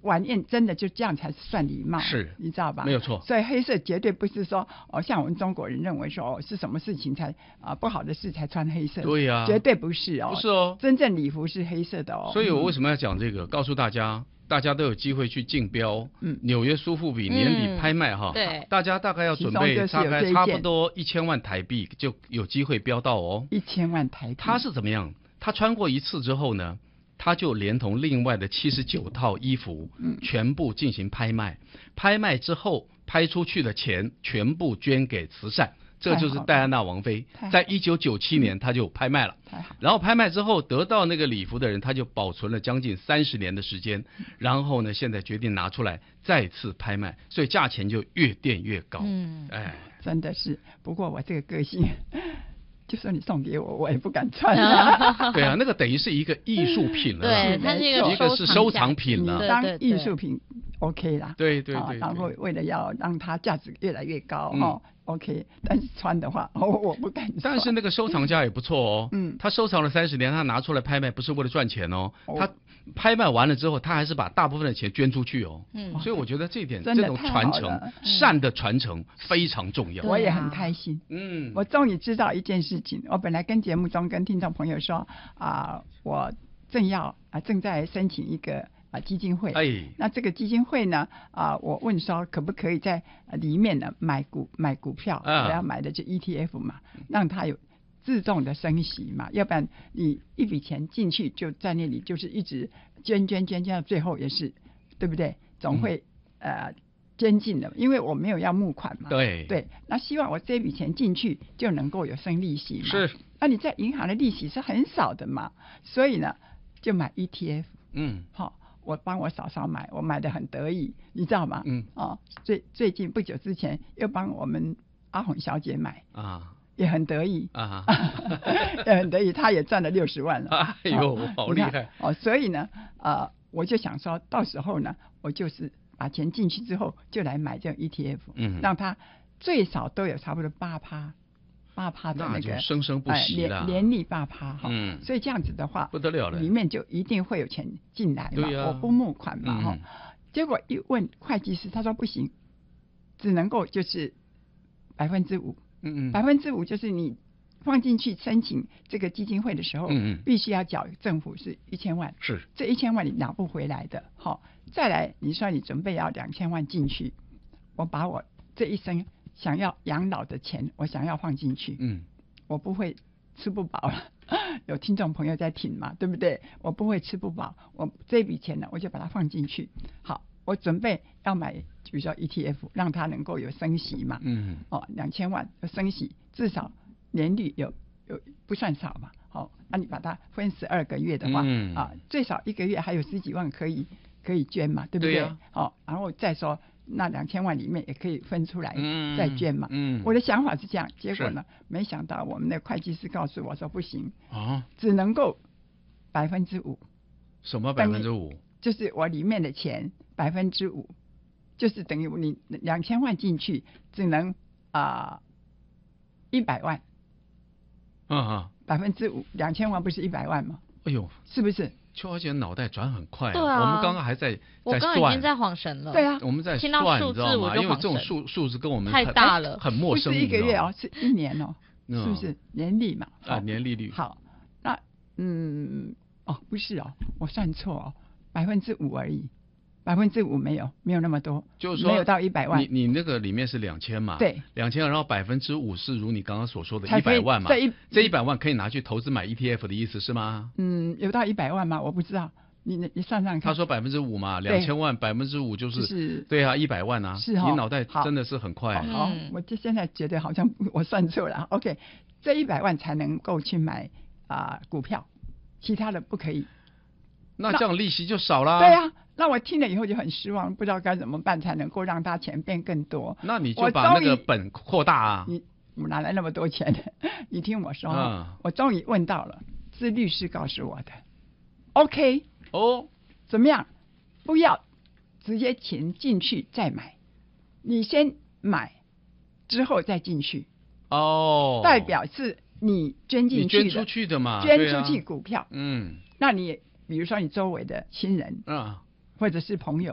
晚宴真的就这样才算礼貌， 是， 你知道吧？ 没有错。 所以黑色绝对不是说像我们中国人认为说是什么事情才不好的事才穿黑色， 对呀， 绝对不是哦， 不是哦， 真正礼服是黑色的哦。 所以我为什么要讲这个？告诉大家。大家都有机会去竞标，纽约苏富比年底拍卖哈， 对， 大家大概要准备大概差不多1000万台币就有机会标到哦。 1000万台币。 他是怎么样？他穿过一次之后呢，他就连同另外的79套衣服，全部进行拍卖。拍卖之后拍出去的钱全部捐给慈善。这就是戴安娜王妃，在1997年他就拍卖了，然后拍卖之后得到那个礼服的人，他就保存了将近30年的时间，然后呢，现在决定拿出来再次拍卖，所以价钱就越垫越高。 真的是。不过我这个个性，就说你送给我，我也不敢穿啊。 对啊，那个等于是一个艺术品了， 对，它是一个是收藏品了， 当艺术品 OK 啦。 对， 然后为了要让它价值越来越高OK， 但是穿的话，我不敢穿。 但是那个收藏家也不错哦，他收藏了30年，他拿出来拍卖不是为了赚钱哦，他拍卖完了之后，他还是把大部分的钱捐出去哦。所以我觉得这一点，这种传承，善的传承非常重要。 我也很开心。我终于知道一件事情，我本来跟节目中跟听众朋友说我正在申请一个基金会，那这个基金会呢我问说可不可以在里面呢买股票，我要买的就 ETF 嘛，让它有自动的升息嘛，要不然你一笔钱进去就在那里就是一直捐到最后也是对不对？总会捐进的，因为我没有要募款嘛。对，那希望我这笔钱进去就能够有升利息嘛。 是， 那你在银行的利息是很少的嘛，所以呢就买 ETF。好。我帮我嫂嫂买，我买的很得意，你知道吗？最近不久之前又帮我们阿红小姐买也很得意也很得意，她也赚了60万了。 哎呦，好厉害所以呢我就想说到时候呢，我就是把钱进去之后就来买这种 ETF，让它最少都有差不多8%的那个生生不息了， 年利8%哈，所以这样子的话不得了了， 里面就一定会有钱进来嘛，我不募款嘛哈。结果一问会计师，他说不行，只能够就是5%，5%就是你放进去申请这个基金会的时候，必须要缴政府是1000万， 是这1000万你拿不回来的。好，再来你说你准备要2000万进去，我把我这一生想要养老的钱，我想要放进去，我不会吃不饱了。有听众朋友在听嘛，对不对？我不会吃不饱，我这笔钱呢，我就把它放进去。好，我准备要买，比如说 ETF， 让它能够有升息嘛。2000万有升息，至少年率有不算少嘛。好，那你把它分12个月的话，最少1个月还有10几万可以捐嘛，对不对？好，然后再说。那2000万里面也可以分出来再捐嘛。我的想法是这样，结果呢，没想到我们的会计师告诉我说不行只能够5%。 什么5%？ 就是我里面的钱5%，就是等于你2000万进去只能100万。5%，2000万不是100万吗？ 哎呦， 是不是？ 邱小姐脑袋转很快， 对啊， 我们刚刚还在我刚刚已经在晃神了。 对啊， 我们在听到数字我就晃神， 因为这种数字跟我们太大了， 很陌生。 不是1个月是1年是不是年利嘛？ 年利率。 好，那不是我算错5%而已。5%没有那么多， 就是说没有到100万。 你那个里面是2000嘛？ 对 ，2000，然后5%是如你刚刚所说的100万嘛？这100万可以拿去投资买 ETF 的意思是吗？ 有到100万吗？我不知道，你算算看。 他说5%嘛，2000万5%就是对啊，100万啊。 是你脑袋真的是很快。 好，我就现在觉得好像我算错了。OK， 这100万才能够去买股票，其他的不可以。 那这样利息就少啦。 对啊。那我听了以后就很失望，不知道该怎么办才能够让他钱变更多。 那你就把那个本扩大啊！ 我哪来那么多钱？你听我说，我终于问到了，是律师告诉我的。OK， 怎么样？不要直接钱进去再买，你先买，之后再进去。代表是你捐进去的， 你捐出去的嘛， 捐出去股票。 那你比如说你周围的亲人，或者是朋友。